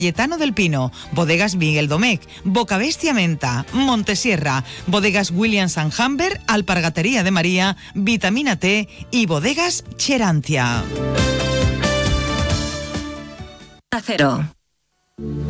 Cayetano del Pino, Bodegas Miguel Domecq, Bocabestia Menta, Montesierra, Bodegas Williams & Humber, Alpargatería de María, Vitamina T y Bodegas Cherantia. Acero.